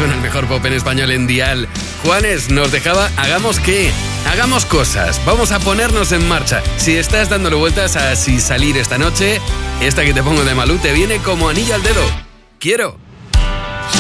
suena el mejor pop en español en Dial. Juanes nos dejaba ¿hagamos qué? Hagamos cosas, vamos a ponernos en marcha. Si estás dándole vueltas a si salir esta noche, esta que te pongo de Malú te viene como anillo al dedo. Quiero.